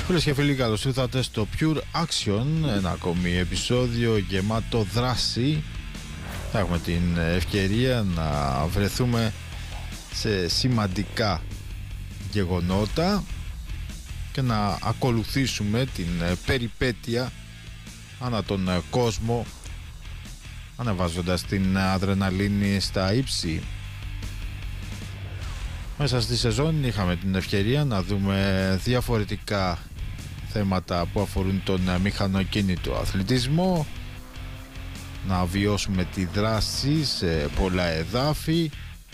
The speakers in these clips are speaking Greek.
Φίλες και φίλοι, καλώς ήρθατε στο Pure Action, ένα ακόμη επεισόδιο γεμάτο δράση. Θα έχουμε την ευκαιρία να βρεθούμε σε σημαντικά γεγονότα και να ακολουθήσουμε την περιπέτεια ανά τον κόσμο, ανεβάζοντας την αδρεναλίνη στα ύψη. Μέσα στη σεζόν είχαμε την ευκαιρία να δούμε διαφορετικά θέματα που αφορούν τον μηχανοκίνητο αθλητισμό, να βιώσουμε τη δράση σε πολλά εδάφη.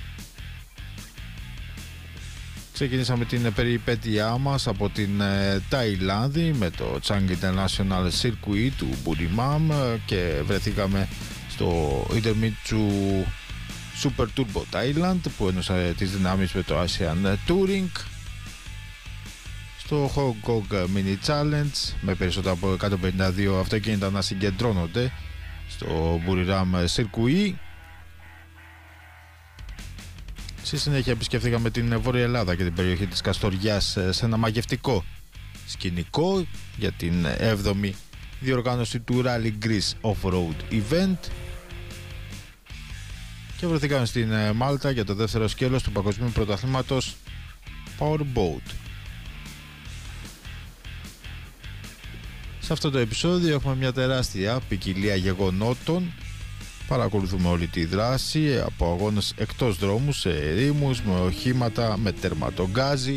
Ξεκινήσαμε την περιπέτειά μας από την Ταϊλάνδη με το Chang International Circuit του Buriram και βρεθήκαμε στο Intermitsu Super Turbo Thailand που ένωσε τις δυνάμεις με το Asian Touring, στο Hong Kong Mini Challenge με περισσότερα από 152 αυτοκίνητα να συγκεντρώνονται στο Buriram Circuit. Στη συνέχεια επισκεφθήκαμε την Βόρεια Ελλάδα και την περιοχή της Καστοριάς σε ένα μαγευτικό σκηνικό για την 7η διοργάνωση του Rally Greece Off-Road Event και βρεθήκαμε στην Μάλτα για το δεύτερο σκέλος του παγκοσμίου πρωταθλήματος Powerboat. Σε αυτό το επεισόδιο έχουμε μια τεράστια ποικιλία γεγονότων. Παρακολουθούμε όλη τη δράση από αγώνες εκτός δρόμου, σε ερήμους, με οχήματα, με τερματογκάζι,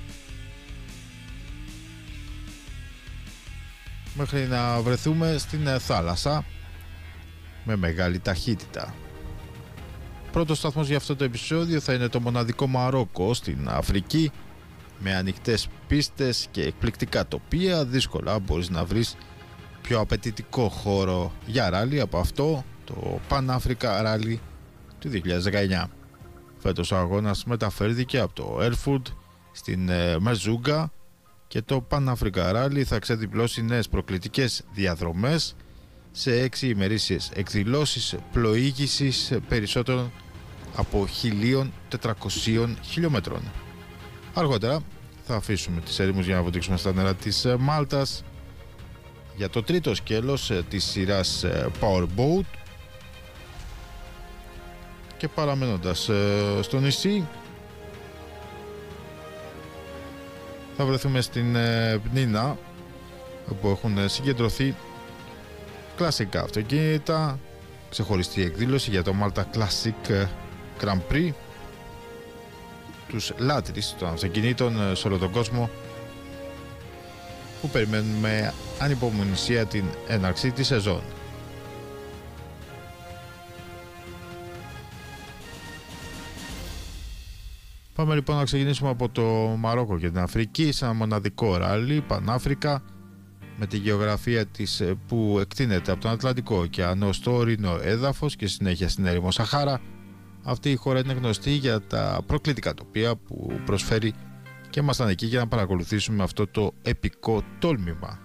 μέχρι να βρεθούμε στην θάλασσα με μεγάλη ταχύτητα. Πρώτος σταθμός για αυτό το επεισόδιο θα είναι το μοναδικό Μαρόκο στην Αφρική, με ανοιχτές πίστες και εκπληκτικά τοπία. Δύσκολα μπορείς να βρεις πιο απαιτητικό χώρο για ράλι από αυτό, το Pan Africa Rally του 2019. Φέτος ο αγώνας μεταφέρθηκε από το Erfurt στην Μερζούγκα και το Pan Africa Rally θα ξεδιπλώσει νέες προκλητικές διαδρομές σε 6 ημερήσιες εκδηλώσεις πλοήγησης περισσότερων από 1.400 χιλιόμετρων. Αργότερα θα αφήσουμε τις έρημους για να βοτήξουμε στα νερά της Μάλτας για το τρίτο σκέλος της σειράς Powerboat και παραμένοντας στο νησί θα βρεθούμε στην Πνίνα, όπου έχουν συγκεντρωθεί κλασικά αυτοκίνητα, ξεχωριστή εκδήλωση για το Malta Classic Grand Prix, τους λάτρεις των αυτοκινήτων σε όλο τον κόσμο που περιμένουν με ανυπομονησία την έναρξη της σεζόν. Πάμε λοιπόν να ξεκινήσουμε από το Μαρόκο και την Αφρική σε ένα μοναδικό ράλι Πανάφρικα με τη γεωγραφία της που εκτείνεται από τον Ατλαντικό ωκεανό στο ορεινό έδαφος και συνέχεια στην έρημο Σαχάρα. Αυτή η χώρα είναι γνωστή για τα προκλητικά τοπία που προσφέρει και ήμασταν εκεί για να παρακολουθήσουμε αυτό το επικό τόλμημα.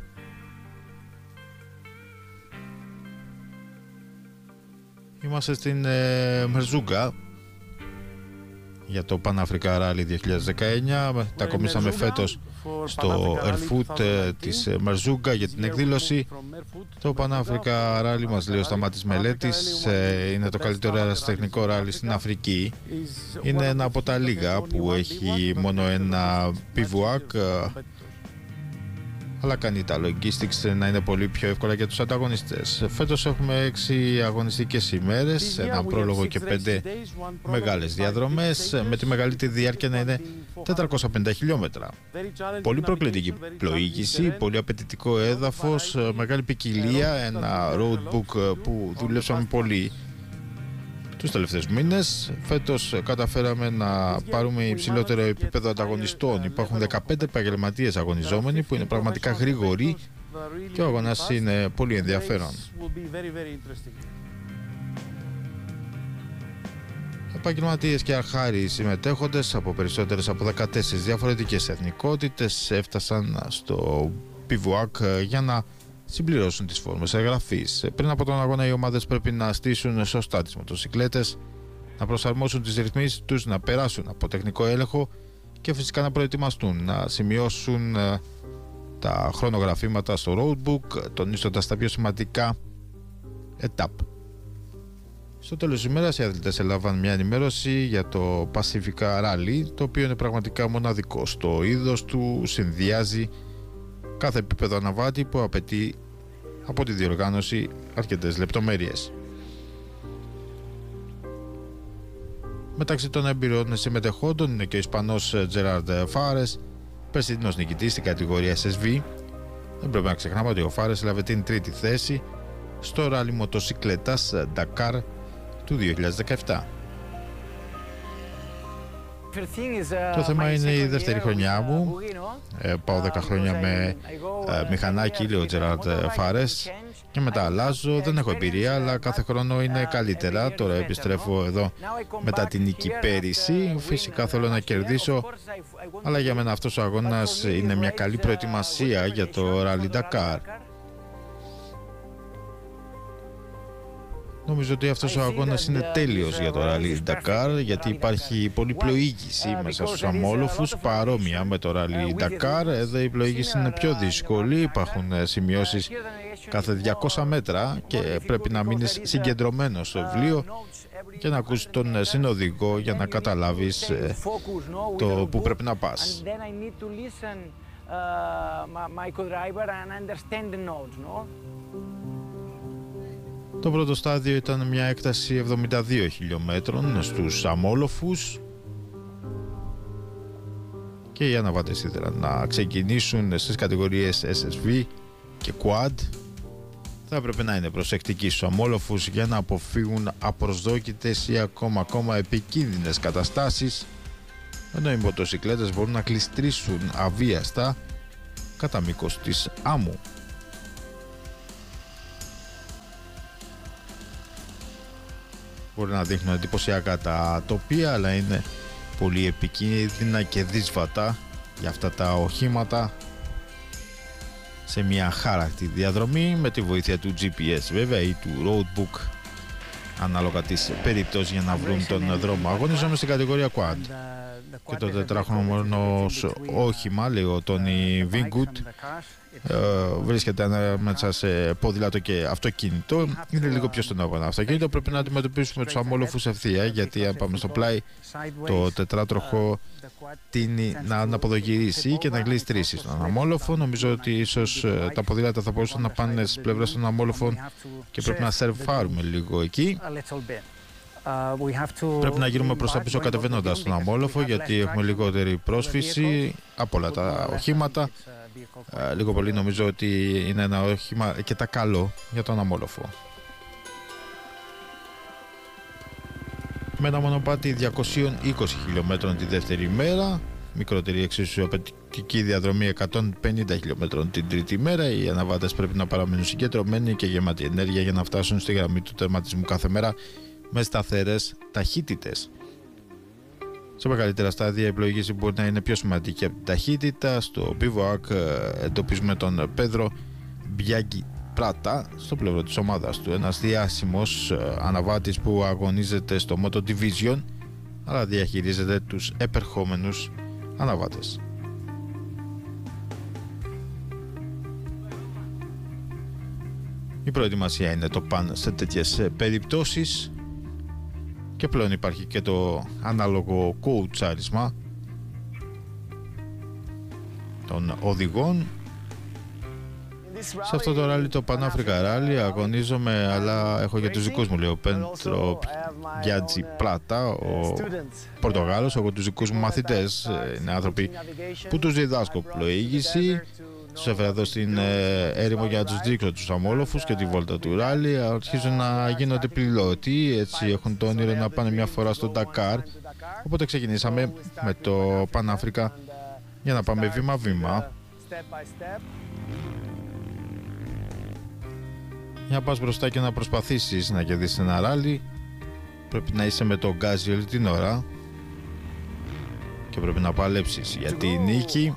Είμαστε στην Μερζούγκα για το Pan Africa Rally 2019. Τα κομίσαμε φέτος στο Erfurt της Μερζούγκα για την εκδήλωση. Το Pan Africa Rally, μας λέει ο Σταμάτης Μελέτης, είναι το καλύτερο αεραστεχνικό ράλι στην Αφρική. Είναι ένα από τα λίγα που έχει μόνο ένα bivouac, αλλά κάνει τα logistics να είναι πολύ πιο εύκολα για τους ανταγωνιστές. Φέτος έχουμε 6 αγωνιστικές ημέρες, ένα πρόλογο και 5 μεγάλες διαδρομές, με τη μεγαλύτερη διάρκεια να είναι 450 χιλιόμετρα. Πολύ προκλητική πλοήγηση, πολύ απαιτητικό έδαφος, μεγάλη ποικιλία, ένα roadbook που δουλέψαμε πολύ τους τελευταίους μήνες. Φέτος καταφέραμε να πάρουμε υψηλότερο επίπεδο ανταγωνιστών. Υπάρχουν 15 επαγγελματίες αγωνιζόμενοι που είναι πραγματικά γρήγοροι και ο αγώνας είναι πολύ ενδιαφέρον. Επαγγελματίες και αρχάριοι συμμετέχοντες από περισσότερες από 14 διαφορετικές εθνικότητες έφτασαν στο bivouac για να συμπληρώσουν τις φόρμες εγγραφής. Πριν από τον αγώνα οι ομάδες πρέπει να στήσουν σωστά τις μοτοσικλέτες, να προσαρμόσουν τις ρυθμίσεις τους, να περάσουν από τεχνικό έλεγχο και φυσικά να προετοιμαστούν, να σημειώσουν τα χρονογραφήματα στο roadbook, τονίζοντας τα πιο σημαντικά etap. Στο τέλος της ημέρας οι αθλητές έλαβαν μια ενημέρωση για το Pacifica Rally, το οποίο είναι πραγματικά μοναδικό στο είδος του, συνδυάζει κάθε επίπεδο αναβάτη που απαιτεί από τη διοργάνωση αρκετές λεπτομέρειες. Μεταξύ των εμπειρών συμμετεχόντων είναι και ο Ισπανός Τζεράρντ Φάρες, περσινός νικητής στην κατηγορία SSV. Δεν πρέπει να ξεχνάμε ότι ο Φάρες έλαβε την τρίτη θέση στο ράλι μοτοσικλέτας Dakar του 2017. Το θέμα είναι η δεύτερη χρονιά μου. Πάω 10 χρόνια με μηχανάκι, λέει ο Τζεράρντ Φάρες, και μετά αλλάζω. Δεν έχω εμπειρία, αλλά κάθε χρόνο είναι καλύτερα. Τώρα επιστρέφω εδώ μετά την νίκη πέρυσι. Φυσικά θέλω να κερδίσω, αλλά για μένα αυτός ο αγώνας είναι μια καλή προετοιμασία για το Rally Dakar. Νομίζω ότι αυτός ο αγώνας είναι τέλειος για το Rally Dakar, γιατί υπάρχει πολλή πλοήγηση μέσα στους αμόλοφους, παρόμοια με το Rally Dakar. Εδώ η πλοήγηση είναι πιο δύσκολη, υπάρχουν σημειώσεις κάθε 200 μέτρα και πρέπει να μείνεις συγκεντρωμένος στο βιβλίο και να ακούσεις τον συνοδηγό για να καταλάβεις το που πρέπει να πας. Το πρώτο στάδιο ήταν μια έκταση 72 χιλιόμετρων στους αμόλοφους και οι αναβάτες ήθελαν να ξεκινήσουν στις κατηγορίες SSV και Quad. Θα έπρεπε να είναι προσεκτικοί στους αμόλοφους για να αποφύγουν απροσδόκητες ή ακόμα επικίνδυνες καταστάσεις, ενώ οι μοτοσικλέτες μπορούν να κλειστρήσουν αβίαστα κατά μήκος της άμμου. Μπορεί να δείχνουν εντυπωσιακά τα τοπία, αλλά είναι πολύ επικίνδυνα και δύσβατα για αυτά τα οχήματα σε μια χάρακτη διαδρομή, με τη βοήθεια του GPS βέβαια ή του roadbook, ανάλογα της περίπτωσης, για να βρουν τον δρόμο. Αγωνίζομαι στην κατηγορία Quad και το τετράχρονο όχημα, λέει ο Τόνι Βίνγκουτ, βρίσκεται ανάμεσα σε ποδήλατο και αυτοκίνητο. Είναι λίγο πιο στον αγώνα. Αυτοκίνητο πρέπει να αντιμετωπίσουμε τους αμόλοφους ευθεία, γιατί αν πάμε στο πλάι, το τετράτροχο τείνει να αναποδογυρίσει και να γλιστρήσει στον αμόλοφο. Νομίζω ότι ίσως τα ποδήλατα θα μπορούσαν να πάνε στις πλευρές των αμόλοφων και πρέπει να σερφάρουμε λίγο εκεί. Πρέπει να γυρούμε προς τα πίσω κατεβαίνοντας τον αμόλοφο, γιατί έχουμε λιγότερη πρόσφυση από όλα τα οχήματα. Λίγο πολύ νομίζω ότι είναι ένα όχημα αρκετά καλό για τον αμόλοφο. Με ένα μονοπάτι 220 χιλιόμετρων τη δεύτερη μέρα, μικρότερη εξίσου απαιτητική διαδρομή 150 χιλιόμετρων την τρίτη μέρα, οι αναβάτες πρέπει να παραμείνουν συγκεντρωμένοι και γεμάτοι ενέργεια για να φτάσουν στη γραμμή του τερματισμού κάθε μέρα με σταθερές ταχύτητες. Σε μεγαλύτερα στάδια η πλοήγηση μπορεί να είναι πιο σημαντική από την ταχύτητα. Στο bivouac εντοπίζουμε τον Πέδρο Μπιάγκη Πράτα στο πλευρό της ομάδας του, ένας διάσημος αναβάτης που αγωνίζεται στο Moto Division, αλλά διαχειρίζεται τους επερχόμενους αναβάτες. Η προετοιμασία είναι το παν σε τέτοιες περιπτώσεις και πλέον υπάρχει και το ανάλογο κοουτσάρισμα των οδηγών. Σε αυτό το ράλι, το Pan Africa Rally, αγωνίζομαι, αλλά έχω για τους δικούς μου, λέει ο Πέντρο Μπιάτζι Πράτα, ο Πορτογάλος. Έχω τους δικούς μου μαθητές, είναι άνθρωποι που τους διδάσκω πλοήγηση. Τους έφερα εδώ στην έρημο για να τους δείξω τους αμόλοφους και τη βόλτα του ράλι. Αρχίζουν να γίνονται πιλότοι, έτσι έχουν το όνειρο να πάνε μια φορά στο Dakar. Οπότε ξεκινήσαμε με το Pan Africa για να πάμε βήμα-βήμα. Για να πας μπροστά και να προσπαθήσεις να κερδίσεις ένα ράλι, πρέπει να είσαι με το γκάζι όλη την ώρα και πρέπει να παλέψεις για τη νίκη.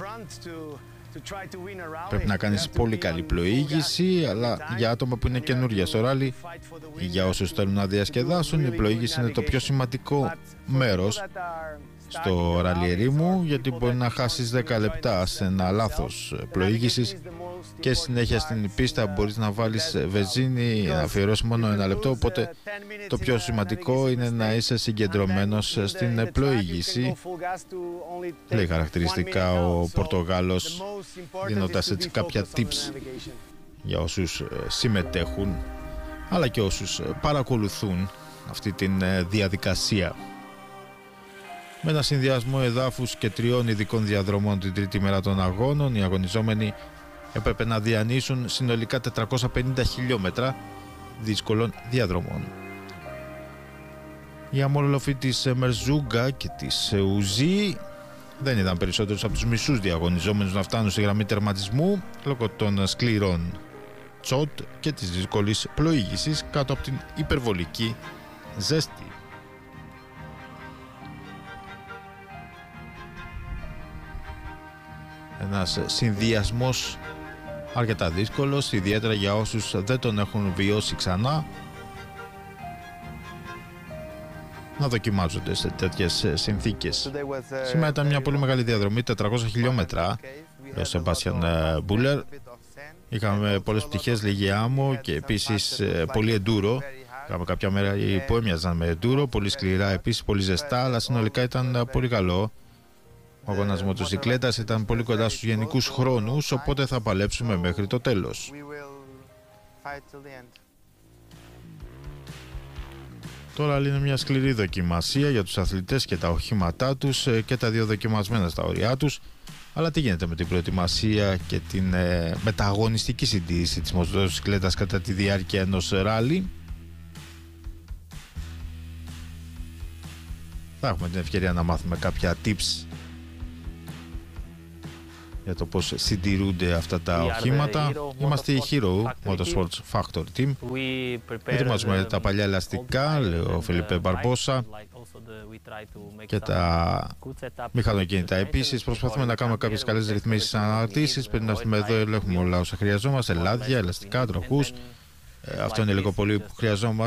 Πρέπει να κάνεις πολύ καλή πλοήγηση, αλλά για άτομα που είναι καινούργια στο ράλι ή για όσους θέλουν να διασκεδάσουν, η πλοήγηση είναι το πιο σημαντικό μέρος. στο ράλι ερήμου, γιατί μπορεί να χάσεις 10 λεπτά σε ένα λάθος πλοήγησης και συνέχεια στην πίστα μπορείς να βάλεις βενζίνη, να αφιερώσεις μόνο 1 λεπτό, οπότε το πιο σημαντικό είναι να είσαι συγκεντρωμένος στην πλοήγηση. Λέει χαρακτηριστικά ο Πορτογάλος, δίνοντας έτσι κάποια tips για όσους συμμετέχουν αλλά και όσους παρακολουθούν αυτή τη διαδικασία. Με ένα συνδυασμό εδάφους και 3 ειδικών διαδρομών την τρίτη μέρα των αγώνων, οι αγωνιζόμενοι έπρεπε να διανύσουν συνολικά 450 χιλιόμετρα δύσκολων διαδρομών. Οι αμόλοφοι της Μερζούγκα και της Ουζή δεν είδαν περισσότερους από τους μισούς διαγωνιζόμενους να φτάνουν στη γραμμή τερματισμού λόγω των σκληρών τσότ και της δύσκολης πλοήγησης κάτω από την υπερβολική ζέστη. Ένας συνδυασμός αρκετά δύσκολος, ιδιαίτερα για όσους δεν τον έχουν βιώσει ξανά, να δοκιμάζονται σε τέτοιες συνθήκες. Σήμερα ήταν μια πολύ μεγάλη διαδρομή, 400 χιλιόμετρα, ο Σεμπάστιαν Μπούλερ. Είχαμε πολλές πτυχές, λίγη άμμο και επίσης πολύ εντούρο. Είχαμε κάποια μέρα που έμοιαζαν με εντούρο, πολύ σκληρά επίσης, πολύ ζεστά, αλλά συνολικά ήταν πολύ καλό. Ο αγώνας μοτοσυκλέτας ήταν πολύ κοντά στους γενικούς χρόνους, οπότε θα παλέψουμε μέχρι το τέλος. Τώρα είναι μια σκληρή δοκιμασία για τους αθλητές και τα οχήματά τους και τα δύο δοκιμασμένα στα όρια τους. Αλλά τι γίνεται με την προετοιμασία και την μεταγωνιστική συντήρηση της μοτοσυκλέτας κατά τη διάρκεια ενός ράλι? Θα έχουμε την ευκαιρία να μάθουμε κάποια tips για το πώς συντηρούνται αυτά τα οχήματα. Είμαστε η Hero Motorsports Factory Team. Ετοιμάζουμε τα παλιά ελαστικά, λέει ο Φελιπέ Μπαρμπόσα, και τα μηχανοκίνητα επίσης. Προσπαθούμε να κάνουμε κάποιες καλές ρυθμίσεις αναρτήσεις. Πριν να έρθουμε εδώ, ελέγχουμε όλα όσα χρειαζόμαστε, λάδια, ελαστικά, τροχούς. Αυτό είναι λίγο πολύ που χρειαζόμαστε.